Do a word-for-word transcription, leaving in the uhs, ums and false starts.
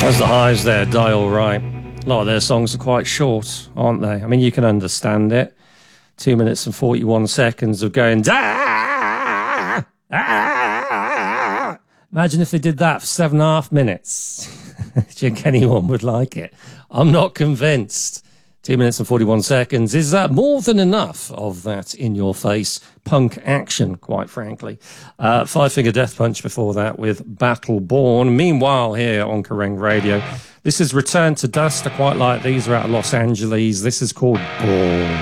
As the highs there, Die All Right. A lot of their songs are quite short, aren't they? I mean, you can understand it. Two minutes and forty-one seconds of going, da, ah. Imagine if they did that for seven and a half minutes. Do you think anyone would like it? I'm not convinced. Two minutes and forty-one seconds is uh, more than enough of that in-your-face punk action, quite frankly. Uh, Five Finger Death Punch before that with Battle Born. Meanwhile, here on Kerrang Radio, this is Return to Dust. I quite like these. They're out of Los Angeles. This is called Born.